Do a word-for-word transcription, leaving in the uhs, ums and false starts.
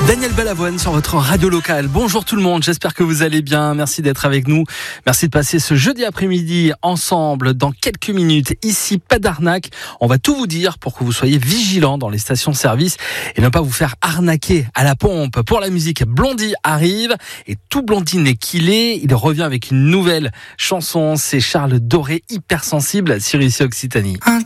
Daniel Balavoine sur votre radio locale. Bonjour tout le monde, j'espère que vous allez bien. Merci d'être avec nous. Merci de passer ce jeudi après-midi ensemble dans quelques minutes. Ici, pas d'arnaque. On va tout vous dire pour que vous soyez vigilants dans les stations-service et ne pas vous faire arnaquer à la pompe. Pour la musique, Blondie arrive et tout blondine qu'il est, il revient avec une nouvelle chanson. C'est Charles Doré, hypersensible sur Ici Occitanie.